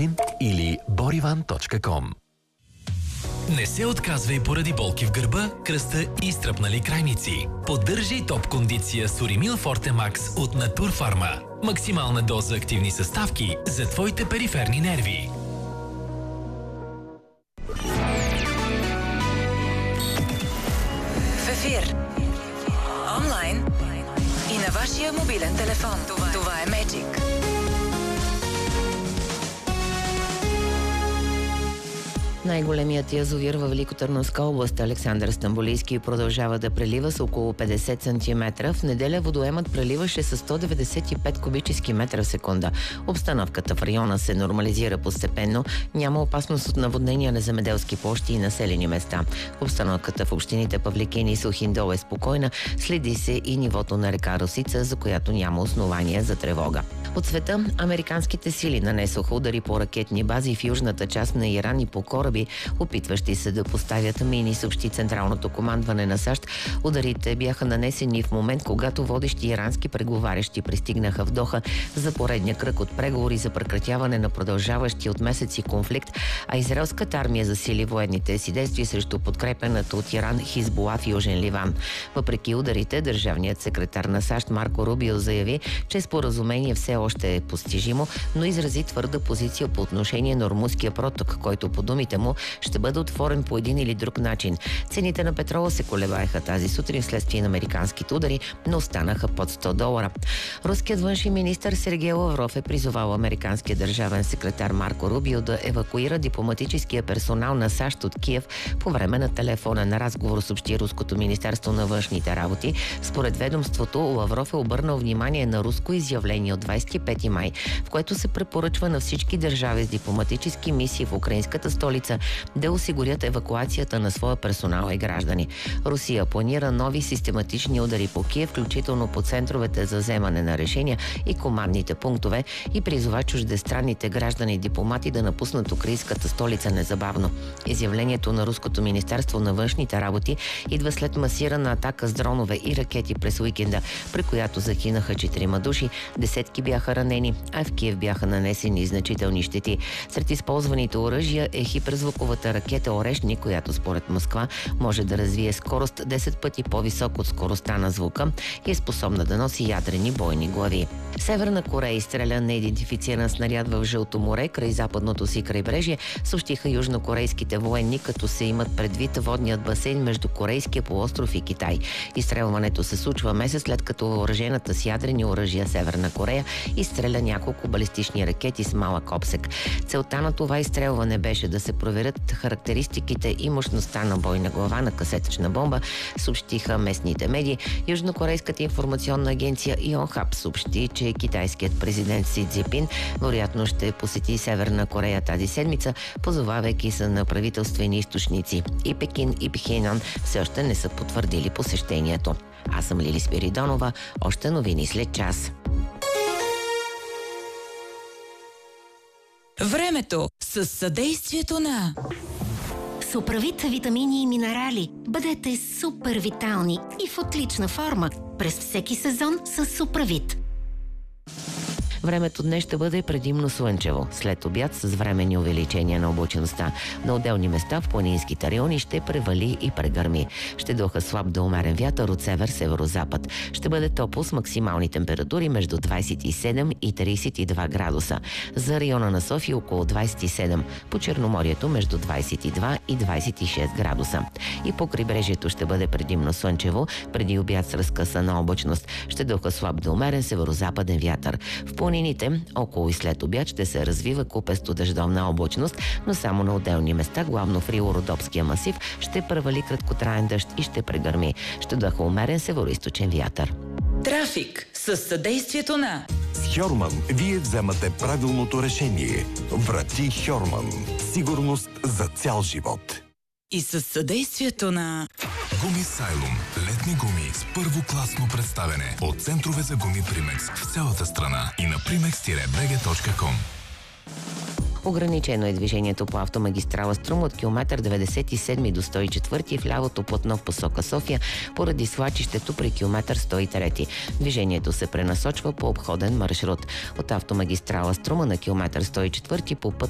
500 или borivan.com. Не се отказвай поради болки в гърба, кръста и стръпнали крайници. Поддържай топ кондиция с Уримил Форте Макс от Натурфарма. Максимална доза активни съставки за твоите периферни нерви. В ефир. Онлайн и на вашия мобилен телефон. Това е Magic. Най-големият язовир във Великотърновска област, Александър Стамболийски, продължава да прелива с около 50 см. В неделя водоемът преливаше с 195 кубически метра в секунда. Обстановката в района се нормализира постепенно. Няма опасност от наводнения на земеделски площи и населени места. Обстановката в общините Павликени и Сухиндол е спокойна. Следи се и нивото на река Росица, за която няма основания за тревога. От света, американските сили нанесоха удари по ракетни бази в южната част на Иран и по кораби, опитващи се да поставят мини, съобщи Централното командване на САЩ. Ударите бяха нанесени в момент, когато водещи ирански преговарящи пристигнаха в Доха за поредния кръг от преговори за прекратяване на продължаващи от месеци конфликт, а израелската армия засили военните си действия срещу подкрепената от Иран Хизбула в Южен Ливан. Въпреки ударите, държавният секретар на САЩ Марко Рубио заяви, че споразумение все още е постижимо, но изрази твърда позиция по отношение на Ормузския проток, който по думите му ще бъде отворен по един или друг начин. Цените на петрола се колебаеха тази сутрин вследствие на американските удари, но останаха под $100. Руският външен министър Сергей Лавров е призовал американския държавен секретар Марко Рубио да евакуира дипломатическия персонал на САЩ от Киев по време на телефонен разговор, съобщи Руското министерство на външните работи. Според ведомството, Лавров е обърнал внимание на руско изявление от 25 май, в което се препоръчва на всички държави с дипломатически мисии в украинската столица да осигурят евакуацията на своя персонал и граждани. Русия планира нови систематични удари по Киев, включително по центровете за вземане на решения и командните пунктове, и призова чуждестранните граждани и дипломати да напуснат украинската столица незабавно. Изявлението на Руското министерство на външните работи идва след масирана атака с дронове и ракети през уикенда, при която загинаха 4 души, десетки бяха ранени, а в Киев бяха нанесени значителни щети. Сред използваните оръжия е хиперзвуковата ракета Орешник, която според Москва може да развие скорост 10 пъти по-високо от скоростта на звука и е способна да носи ядрени бойни глави. Северна Корея изстреля неидентифициран снаряд в Жълто море край западното си крайбрежие, съобщиха южнокорейските военни, като се имат предвид водният басейн между Корейския полуостров и Китай. Изстрелването се случва месец след като въоръжената с ядрени оръжия Северна Корея изстреля няколко балистични ракети с малък обсек. Целта на това изстрелване беше да се проверят характеристиките и мощността на бойна глава на касетъчна бомба, съобщиха местните медии. Южнокорейската информационна агенция Йонхап съобщи, че китайският президент Си Цзинпин вероятно ще посети Северна Корея тази седмица, позовавайки се на правителствени източници. И Пекин, и Пхеньян все още не са потвърдили посещението. Аз съм Лили Спиридонова. Още новини след час. Времето с съдействието на Суправит витамини и минерали. Бъдете супер витални и в отлична форма през всеки сезон с Суправит. Времето днес ще бъде предимно слънчево, след обяд с временни увеличения на облачността. На отделни места в планинските райони ще превали и прегърми. Ще духа слаб до умерен вятър от север-северозапад. Ще бъде топло с максимални температури между 27 и 32 градуса. За района на София около 27, по Черноморието между 22 и 26 градуса. И по крайбрежието ще бъде предимно слънчево, преди обяд с разкъсана облачност. Ще духа слаб до умерен северозападен вятър. В планините около и след обяд ще се развива купесто дъждовна облачност, но само на отделни места, главно в Рило-Родопския масив, ще превали краткотраен дъжд и ще прегърми. Ще духа умерен североизточен вятър. Трафик със съдействието на С Хьорман вие вземате правилното решение. Врати Хьорман. Сигурност за цял живот. И със съдействието на Гуми Сайлум. Летни гуми с първокласно представяне от центрове за гуми Примекс в цялата страна и на primex-bg.com. Ограничено е движението по автомагистрала Струма от километър 97 до 104 в лявото платно в посока София поради свлачището при километър 103. Движението се пренасочва по обходен маршрут. От автомагистрала Струма на километър 104 по път